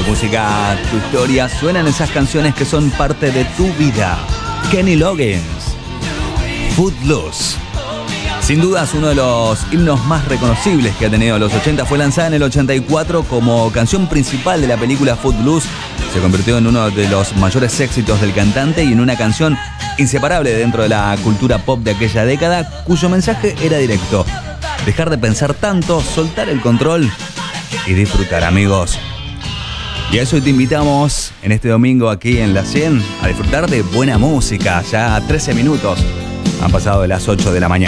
música, tu historia, suenan esas canciones que son parte de tu vida. Kenny Loggins, Footloose. Sin dudas, uno de los himnos más reconocibles que ha tenido los 80. Fue lanzada en el 84 como canción principal de la película Footloose. Se convirtió en uno de los mayores éxitos del cantante y en una canción inseparable dentro de la cultura pop de aquella década, cuyo mensaje era directo: dejar de pensar tanto, soltar el control y disfrutar, amigos. Y a eso te invitamos en este domingo aquí en La 100 a disfrutar de buena música. Ya 13 minutos han pasado de las 8 de la mañana.